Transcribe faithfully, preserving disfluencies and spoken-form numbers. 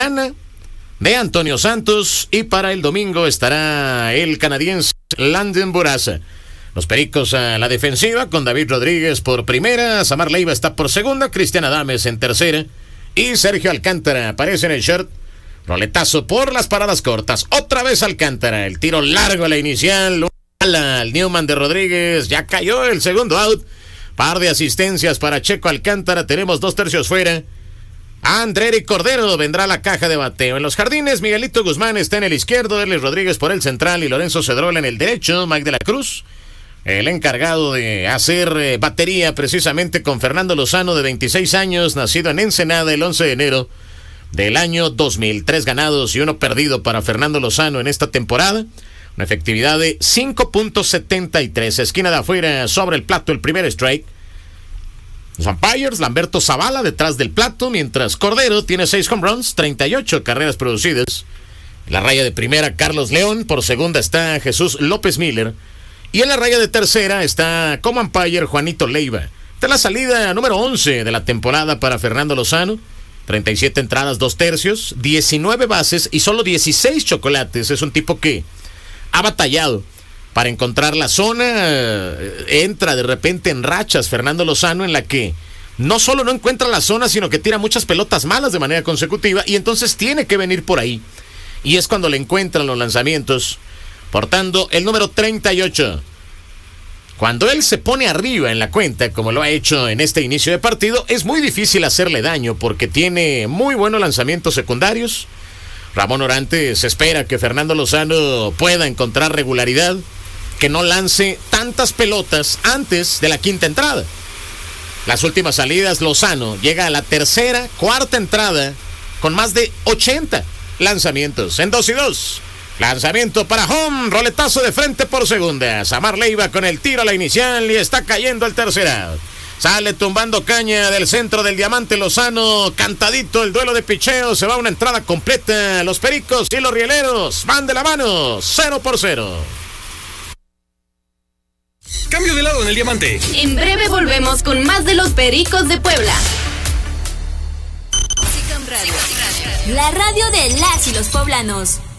de Antonio Santos, y para el domingo estará el canadiense Landon Bourassa. Los Pericos a la defensiva con David Rodríguez por primera, Samar Leiva está por segunda, Cristian Adames en tercera y Sergio Alcántara aparece en el short. Roletazo por las paradas cortas, otra vez Alcántara, el tiro largo a la inicial, al Newman de Rodríguez, ya cayó el segundo out, par de asistencias para Checo Alcántara, tenemos dos tercios fuera. Andreri Cordero vendrá a la caja de bateo. En los jardines, Miguelito Guzmán está en el izquierdo, Erles Rodríguez por el central y Lorenzo Cedrola en el derecho. Mike de la Cruz, el encargado de hacer eh, batería precisamente con Fernando Lozano, de veintiséis años, nacido en Ensenada el once de enero del año dos mil. Tres ganados y uno perdido para Fernando Lozano en esta temporada. Una efectividad de cinco punto setenta y tres. Esquina de afuera sobre el plato, el primer strike. Los umpires, Lamberto Zavala detrás del plato, mientras Cordero tiene seis home runs, treinta y ocho carreras producidas. En la raya de primera, Carlos León, por segunda está Jesús López Miller, y en la raya de tercera está como umpire Juanito Leiva. Esta es la salida número once de la temporada para Fernando Lozano, treinta y siete entradas, dos tercios, diecinueve bases y solo dieciséis chocolates. Es un tipo que ha batallado para encontrar la zona, entra de repente en rachas Fernando Lozano en la que no solo no encuentra la zona, sino que tira muchas pelotas malas de manera consecutiva y entonces tiene que venir por ahí. Y es cuando le encuentran los lanzamientos, portando el número treinta y ocho. Cuando él se pone arriba en la cuenta, como lo ha hecho en este inicio de partido, es muy difícil hacerle daño porque tiene muy buenos lanzamientos secundarios. Ramón Orantes espera que Fernando Lozano pueda encontrar regularidad, que no lance tantas pelotas antes de la quinta entrada. Las últimas salidas, Lozano llega a la tercera, cuarta entrada con más de ochenta lanzamientos en dos y dos. Lanzamiento para home, roletazo de frente por segunda. Samar Leiva con el tiro a la inicial y está cayendo el tercer out. Sale tumbando caña del centro del diamante Lozano, cantadito el duelo de picheo, se va una entrada completa. Los Pericos y los Rieleros van de la mano, cero por cero. Cambio de lado en el diamante. En breve volvemos con más de los Pericos de Puebla. La radio de las y los poblanos.